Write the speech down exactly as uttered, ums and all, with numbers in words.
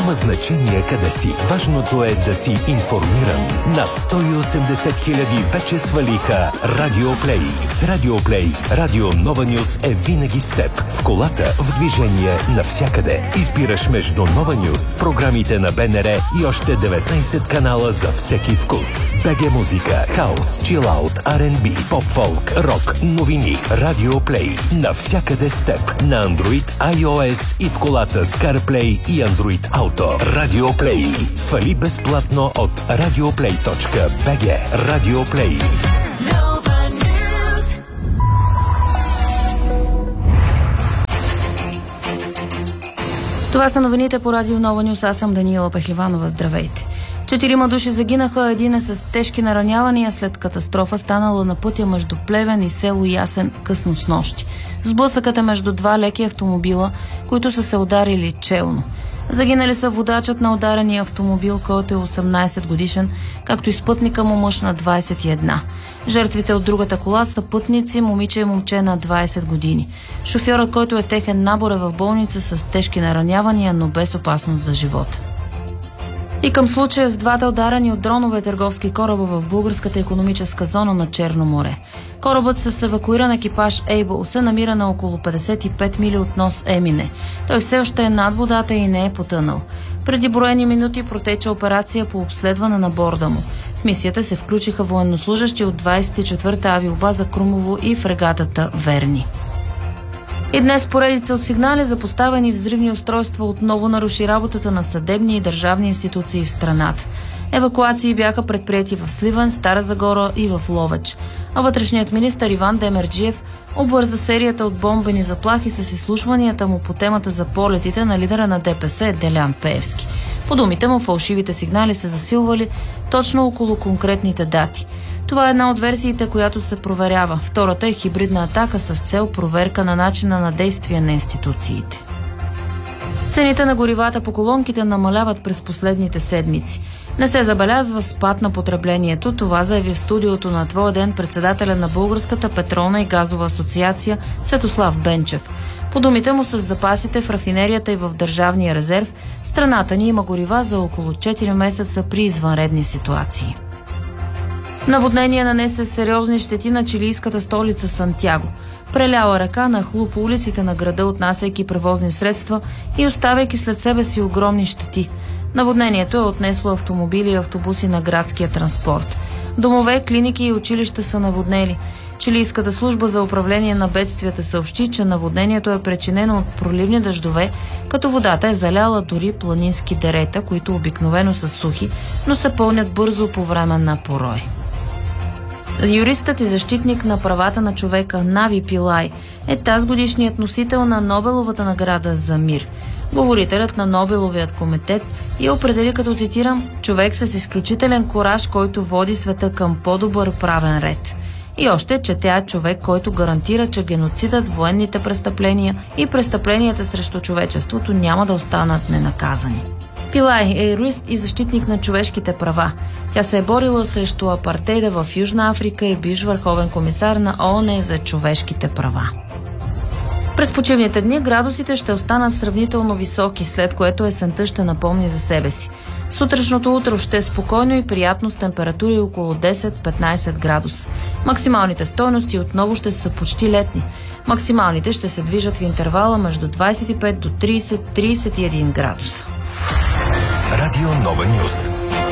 Няма значение къде си. Важното е да си информиран. Над сто и осемдесет хиляди вече свалиха Радиоплей. С Радиоплей Радио Нова Нюс е винаги с теб. В колата, в движение, навсякъде. Избираш между Нова Нюс, програмите на БНР и още деветнайсет канала за всеки вкус. БГ музика, хаус, чилаут, Ар енд Би, поп-фолк, рок, новини. Радиоплей. Навсякъде с теб. На Android, iOS и в колата с CarPlay и Android Auto. Радиоплей. Свали безплатно от радиоплей точка би джи. Радиоплей. Това са новините по Радио Нова Нюс. Аз съм Даниела Пехливанова. Здравейте. Четирима души загинаха, един е с тежки наранявания след катастрофа, станала на пътя между Плевен и село Ясен късно снощи. Сблъсъкът е между два леки автомобила, които са се ударили челно. Загинали са водачът на ударения автомобил, който е осемнайсет годишен, както и спътника му мъж на двайсет и една. Жертвите от другата кола са пътници, момиче и момче на двайсет години. Шофьорът, който е техен набор, е в болница с тежки наранявания, но без опасност за живота. И към случая с двата ударени от дронове търговски кораба в българската икономическа зона на Черно море. Корабът с евакуиран екипаж Ейбъл се намира на около петдесет и пет мили от нос Емине. Той все още е над водата и не е потънал. Преди броени минути протече операция по обследване на борда му. В мисията се включиха военнослужащи от двайсет и четвърта авиобаза Крумово и фрегатата Верни. И днес поредица от сигнали за поставени взривни устройства отново наруши работата на съдебни и държавни институции в страната. Евакуации бяха предприяти в Сливен, Стара Загора и в Ловеч. А вътрешният министър Иван Демерджиев обвърза серията от бомбени заплахи с изслушванията му по темата за полетите на лидера на ДПС Делян Пеевски. По думите му, фалшивите сигнали се засилвали точно около конкретните дати. Това е една от версиите, която се проверява. Втората е хибридна атака с цел проверка на начина на действие на институциите. Цените на горивата по колонките намаляват през последните седмици. Не се забелязва спад на потреблението. Това заяви в студиото на Твоя ден председателя на Българската петролна и газова асоциация Светослав Бенчев. По думите му, с запасите в рафинерията и в държавния резерв, страната ни има горива за около четири месеца при извънредни ситуации. Наводнение нанесе сериозни щети на чилийската столица Сантяго. Преляла река нахлу по улиците на града, отнасяйки превозни средства и оставяйки след себе си огромни щети. Наводнението е отнесло автомобили и автобуси на градския транспорт. Домове, клиники и училища са наводнели. Чилийската служба за управление на бедствията съобщи, че наводнението е причинено от проливни дъждове, като водата е заляла дори планински дерета, които обикновено са сухи, но се пълнят бързо по време на порой. Юристът и защитник на правата на човека Нави Пилай е тазгодишният носител на Нобеловата награда за мир. Говорителят на Нобеловият комитет я определи като, цитирам, човек с изключителен кураж, който води света към по-добър правен ред. И още, че тя е човек, който гарантира, че геноцидът, военните престъпления и престъпленията срещу човечеството няма да останат ненаказани. Пилай е юрист и защитник на човешките права. Тя се е борила срещу апартейда в Южна Африка и бивш върховен комисар на ООН за човешките права. През почивните дни градусите ще останат сравнително високи, след което есента ще напомни за себе си. Сутрешното утро ще е спокойно и приятно с температури около десет-петнайсет градуса. Максималните стойности отново ще са почти летни. Максималните ще се движат в интервала между двайсет и пет до трийсет-трийсет и един градуса. Радио Нова Нюс.